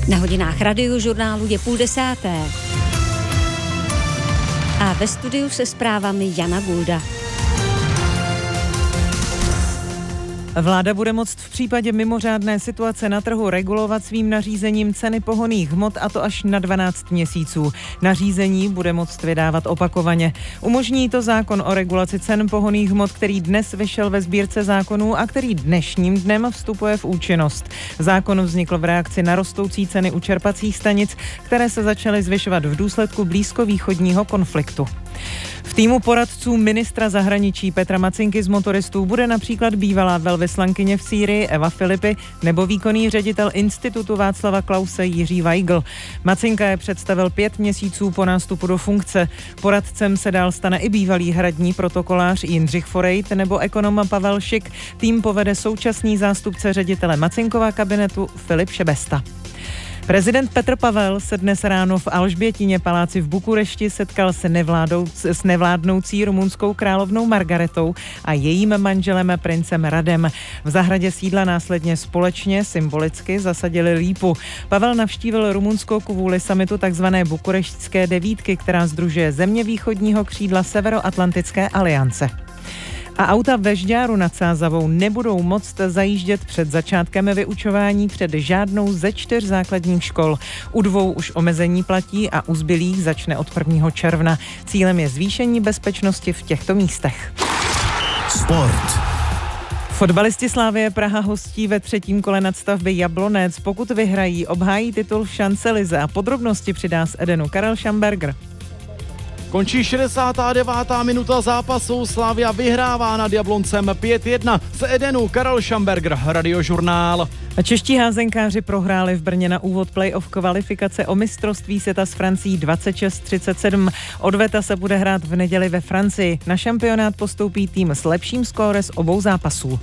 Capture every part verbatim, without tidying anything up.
Na hodinách Radiožurnálu je půl desáté. A ve studiu se zprávami Jana Gulda. Vláda bude moct v případě mimořádné situace na trhu regulovat svým nařízením ceny pohonných hmot, a to až na dvanáct měsíců. Nařízení bude moct vydávat opakovaně. Umožní to zákon o regulaci cen pohonných hmot, který dnes vyšel ve sbírce zákonů a který dnešním dnem vstupuje v účinnost. Zákon vznikl v reakci na rostoucí ceny u čerpacích stanic, které se začaly zvyšovat v důsledku blízkovýchodního konfliktu. V týmu poradců ministra zahraničí Petra Macinky z motoristů bude například bývalá velvyslankyně v Sýrii Eva Filipy nebo výkonný ředitel Institutu Václava Klause Jiří Weigl. Macinka je představil pět měsíců po nástupu do funkce. Poradcem se dál stane i bývalý hradní protokolář Jindřich Forejt nebo ekonom Pavel Šik. Tým povede současný zástupce ředitele Macinkova kabinetu Filip Šebesta. Prezident Petr Pavel se dnes ráno v Alžbětině paláci v Bukurešti setkal se s nevládnoucí rumunskou královnou Margaretou a jejím manželem princem Radem. V zahradě sídla následně společně symbolicky zasadili lípu. Pavel navštívil Rumunsko kvůli summitu takzvané Bukureštské devítky, která sdružuje země východního křídla Severoatlantické aliance. A auta ve Žďáru nad Sázavou nebudou moct zajíždět před začátkem vyučování před žádnou ze čtyř základních škol. U dvou už omezení platí a u zbylých začne od prvního června. Cílem je zvýšení bezpečnosti v těchto místech. Sport. Fotbalisti Slavie Praha hostí ve třetím kole nadstavby Jablonec. Pokud vyhrají, obhájí titul v Šancelize a podrobnosti přidá z Edenu Karel Schamberger. Končí šedesátá devátá minuta zápasu, Slavia vyhrává nad Jabloncem pět jedna. Z Edenu Karel Schamberger, Radiožurnál. A čeští házenkáři prohráli v Brně na úvod playoff kvalifikace o mistrovství světa s Francií dvacet šest třicet sedm. Odveta se bude hrát v neděli ve Francii. Na šampionát postoupí tým s lepším skóre z obou zápasů.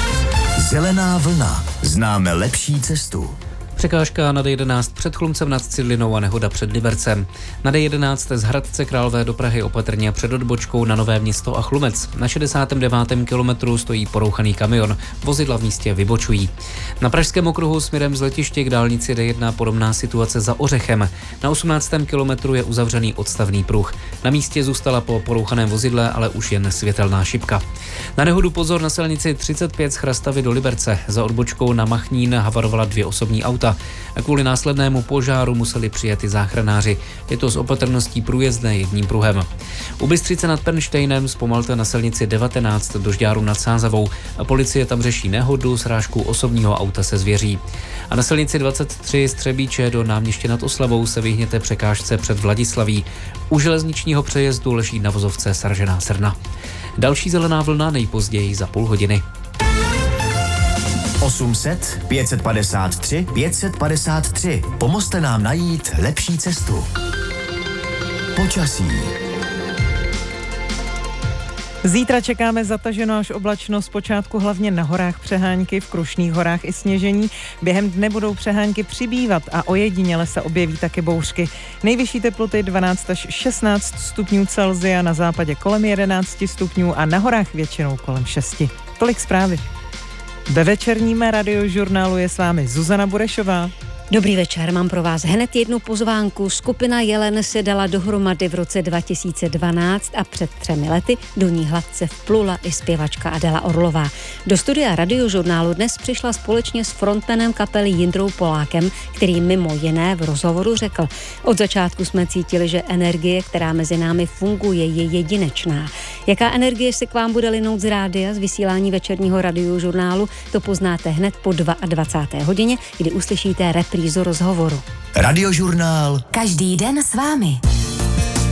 Zelená vlna. Známe lepší cestu. Překážka na D jedenáct před Chlumcem nad Cidlinou a nehoda před Libercem. Na D jedenáct z Hradce Králové do Prahy opatrně před odbočkou na Nové Město a Chlumec. Na šedesátém devátém kilometru stojí porouchaný kamion. Vozidla v místě vybočují. Na pražském okruhu směrem z letiště k dálnici D jedna podobná situace za Ořechem. Na osmnáctém kilometru je uzavřený odstavný pruh. Na místě zůstala po porouchaném vozidle ale už jen světelná šipka. Na nehodu pozor na silnici třicet pět z Chrastavy do Liberce. Za odbočkou na Machnín havarovala dvě osobní auta. A kvůli následnému požáru museli přijet i záchranáři. Je to s opatrností průjezdné jedním pruhem. U Bystřice nad Pernštejnem zpomalte na silnici devatenáct do Žďáru nad Sázavou. A policie tam řeší nehodu, srážku osobního auta se zvěří. A na silnici dvacet tři z Třebíče do Náměště nad Oslavou se vyhněte překážce před Vladislaví. U železničního přejezdu leží na vozovce Saržená Srna. Další zelená vlna nejpozději za půl hodiny. osm set pět set padesát tři pět set padesát tři. Pomozte nám najít lepší cestu. Počasí. Zítra čekáme zataženo až oblačno, zpočátku hlavně na horách přehánky, v Krušných horách i sněžení. Během dne budou přehánky přibývat a ojediněle se objeví také bouřky. Nejvyšší teploty dvanáct až šestnáct stupňů Celsia, na západě kolem jedenáct stupňů a na horách většinou kolem šesti. Tolik zprávy. Ve večerním Radiožurnálu je s vámi Zuzana Burešová. Dobrý večer, mám pro vás hned jednu pozvánku. Skupina Jelen se dala dohromady v roce dva tisíce dvanáct a před třemi lety do ní hladce vplula i zpěvačka Adela Orlová. Do studia Radiožurnálu dnes přišla společně s frontmanem kapely Jindrou Polákem, který mimo jiné v rozhovoru řekl: od začátku jsme cítili, že energie, která mezi námi funguje, je jedinečná. Jaká energie se k vám bude linout z rádia, z vysílání večerního Radiožurnálu, to poznáte hned po dvacáté druhé hodině, kdy uslyšíte reprízu rozhovoru. Radiožurnál. Každý den s vámi.